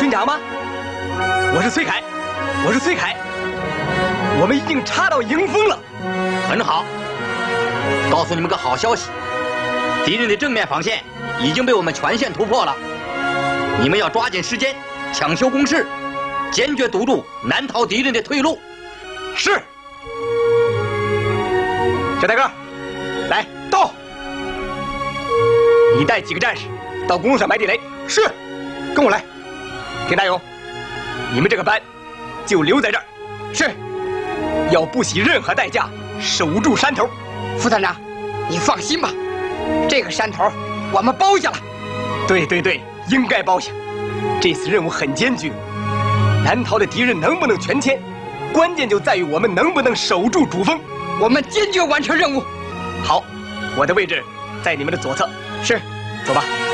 军长吗？我是崔凯，我们已经查到迎风了。 很好，告诉你们个好消息，敌人的正面防线已经被我们全线突破了。你们要抓紧时间抢修工事，坚决堵住南逃敌人的退路。 是。小大哥，来到。你带几个战士到公路上埋地雷。是，跟我来。田大勇，你们这个班就留在这儿。是，要不惜任何代价守住山头。 副团长，你放心吧，这个山头我们包下了。 对，应该包下。这次任务很艰巨，南逃的敌人能不能全歼，关键就在于我们能不能守住主峰。 我们坚决完成任务。 好，我的位置在你们的左侧。是，走吧。